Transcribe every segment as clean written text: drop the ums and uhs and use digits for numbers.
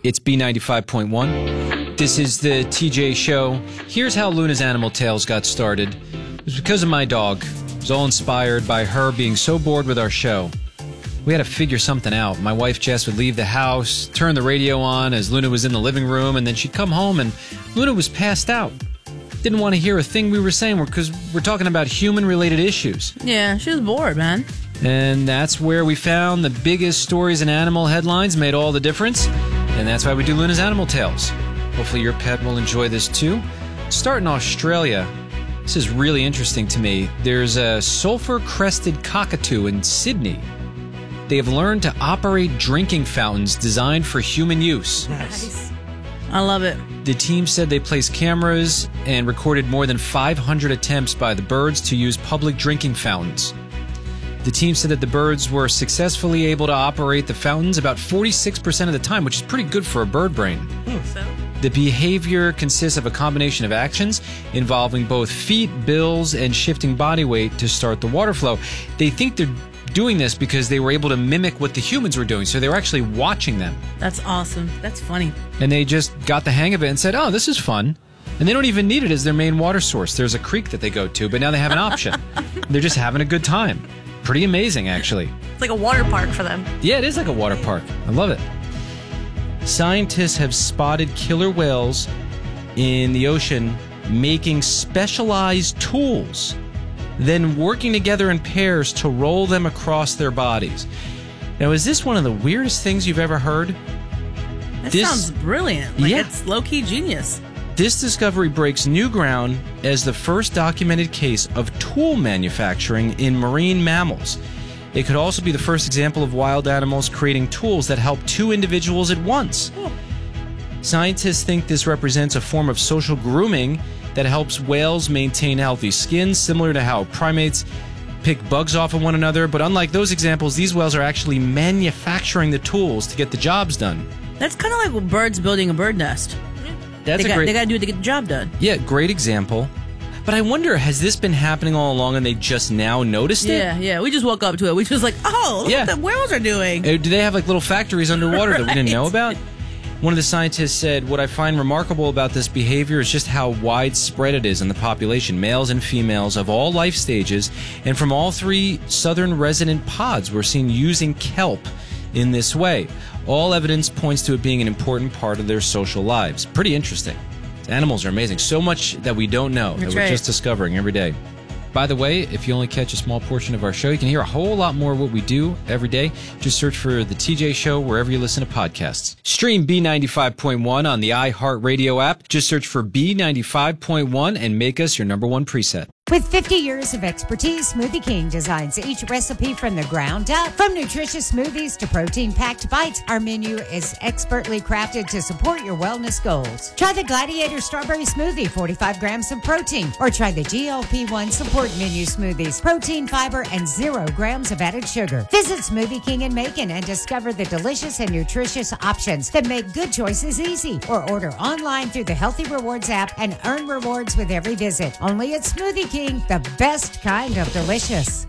It's B95.1. This is the TJ Show. Here's how Luna's Animal Tales got started. It was because of my dog. It was all inspired by her being so bored with our show. We had to figure something out. My wife, Jess, would leave the house, turn the radio on as Luna was in the living room, and then she'd come home and Luna was passed out. Didn't want to hear a thing we were saying because we're talking about human-related issues. Yeah, she was bored, man. And that's where we found the biggest stories in animal headlines made all the difference. And that's why we do Luna's Animal Tales. Hopefully your pet will enjoy this too. Start in Australia. This is really interesting to me. There's a sulfur-crested cockatoo in Sydney. They have learned to operate drinking fountains designed for human use. Nice. I love it. The team said they placed cameras and recorded more than 500 attempts by the birds to use public drinking fountains. The team said that the birds were successfully able to operate the fountains about 46% of the time, which is pretty good for a bird brain. So? The behavior consists of a combination of actions involving both feet, bills, and shifting body weight to start the water flow. They think they're doing this because they were able to mimic what the humans were doing, so they were actually watching them. That's awesome. That's funny. And they just got the hang of it and said, oh, this is fun. And they don't even need it as their main water source. There's a creek that they go to, but now they have an option. They're just having a good time. Pretty amazing, actually. It's like a water park for them. Yeah, it is like a water park. I love it. Scientists have spotted killer whales in the ocean making specialized tools, then working together in pairs to roll them across their bodies. Now, is this one of the weirdest things you've ever heard? That sounds brilliant. Like, yeah. It's low-key genius. This discovery breaks new ground as the first documented case of tool manufacturing in marine mammals. It could also be the first example of wild animals creating tools that help two individuals at once. Oh. Scientists think this represents a form of social grooming that helps whales maintain healthy skins, similar to how primates pick bugs off of one another. But unlike those examples, these whales are actually manufacturing the tools to get the jobs done. That's kind of like birds building a bird nest. They got to do it to get the job done. Yeah, great example. But I wonder, has this been happening all along and they just now noticed it? Yeah. We just woke up to it. We just like, oh, look what the whales are doing. Do they have like little factories underwater Right. that we didn't know about? One of the scientists said, what I find remarkable about this behavior is just how widespread it is in the population, males and females of all life stages, and from all three southern resident pods we're seen using kelp in this way. All evidence points to it being an important part of their social lives. Pretty interesting. Animals are amazing. So much that we don't know that we're just discovering every day. By the way, if you only catch a small portion of our show, you can hear a whole lot more of what we do every day. Just search for The TJ Show wherever you listen to podcasts. Stream B95.1 on the iHeartRadio app. Just search for B95.1 and make us your number one preset. With 50 years of expertise, Smoothie King designs each recipe from the ground up. From nutritious smoothies to protein-packed bites, our menu is expertly crafted to support your wellness goals. Try the Gladiator Strawberry Smoothie, 45 grams of protein. Or try the GLP-1 Support Menu Smoothies, protein, fiber, and 0 grams of added sugar. Visit Smoothie King in Macon and discover the delicious and nutritious options that make good choices easy. Or order online through the Healthy Rewards app and earn rewards with every visit. Only at Smoothie King, the best kind of delicious.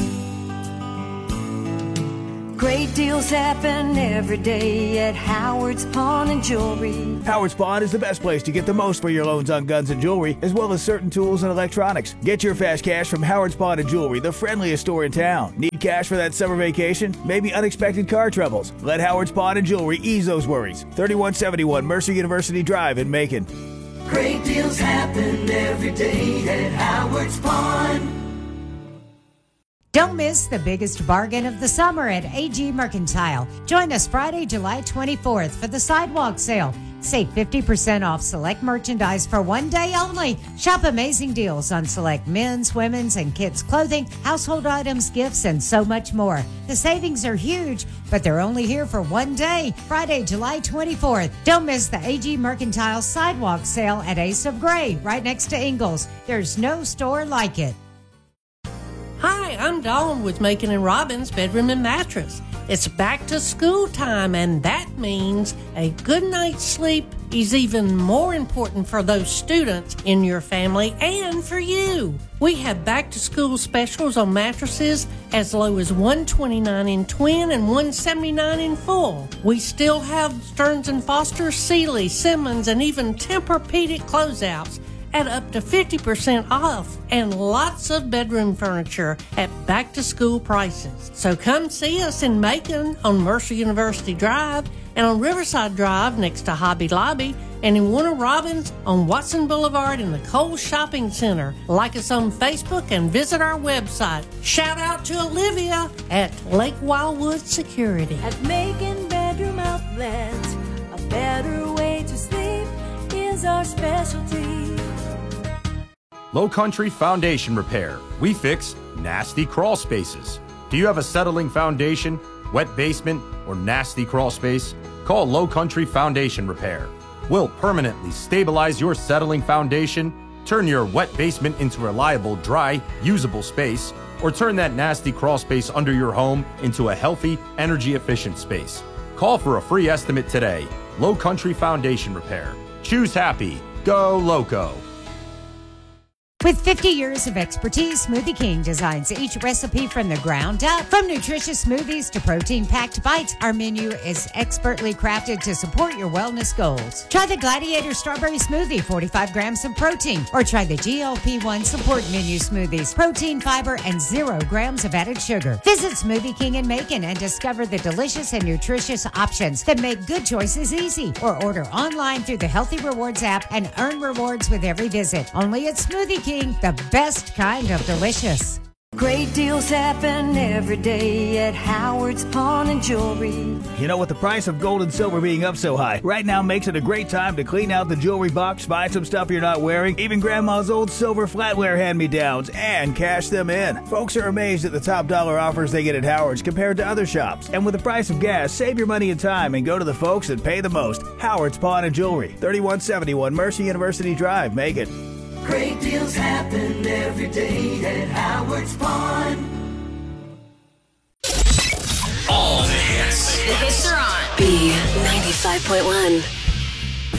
Great deals happen every day at Howard's Pawn and Jewelry. Howard's Pawn is the best place to get the most for your loans on guns and jewelry, as well as certain tools and electronics. Get your fast cash from Howard's Pawn and Jewelry, the friendliest store in town. Need cash for that summer vacation? Maybe unexpected car troubles? Let Howard's Pawn and Jewelry ease those worries. 3171 Mercer University Drive in Macon. Great deals happen every day at Howard's Pawn. Don't miss the biggest bargain of the summer at AG Mercantile. Join us Friday, July 24th for the sidewalk sale. Save 50% off select merchandise for one day only. Shop amazing deals on select men's, women's, and kids' clothing, household items, gifts, and so much more. The savings are huge, but they're only here for one day, Friday, July 24th. Don't miss the AG Mercantile sidewalk sale at Ace of Gray, right next to Ingles. There's no store like it. Hi, I'm Dawn with Macon & Robbins Bedroom and Mattress. It's back to school time, and that means a good night's sleep is even more important for those students in your family and for you. We have back to school specials on mattresses as low as $129 in twin and $179 in full. We still have Stearns & Foster, Sealy, Simmons, and even Tempur-Pedic closeouts at up to 50% off, and lots of bedroom furniture at back-to-school prices. So come see us in Macon on Mercer University Drive and on Riverside Drive next to Hobby Lobby, and in Warner Robins on Watson Boulevard in the Kohl's Shopping Center. Like us on Facebook and visit our website. Shout out to Olivia at Lake Wildwood Security. At Macon Bedroom Outlets, a better way to sleep is our specialty. Low Country Foundation Repair. We fix nasty crawl spaces. Do you have a settling foundation, wet basement, or nasty crawl space? Call Low Country Foundation Repair. We'll permanently stabilize your settling foundation, turn your wet basement into a reliable, dry, usable space, or turn that nasty crawl space under your home into a healthy, energy-efficient space. Call for a free estimate today. Low Country Foundation Repair. Choose happy. Go Loco. With 50 years of expertise, Smoothie King designs each recipe from the ground up. From nutritious smoothies to protein-packed bites, our menu is expertly crafted to support your wellness goals. Try the Gladiator Strawberry Smoothie, 45 grams of protein, or try the GLP-1 Support Menu Smoothies, protein, fiber, and 0 grams of added sugar. Visit Smoothie King in Macon and discover the delicious and nutritious options that make good choices easy. Or order online through the Healthy Rewards app and earn rewards with every visit. Only at Smoothie King. The best kind of delicious. Great deals happen every day at Howard's Pawn and Jewelry. You know, with the price of gold and silver being up so high, right now makes it a great time to clean out the jewelry box, buy some stuff you're not wearing, even Grandma's old silver flatware hand-me-downs, and cash them in. Folks are amazed at the top dollar offers they get at Howard's compared to other shops. And with the price of gas, save your money and time and go to the folks that pay the most. Howard's Pawn and Jewelry, 3171 Mercer University Drive, Macon. Great deals happen every day at Howard's Pawn. All the hits. The hits are on B95.1.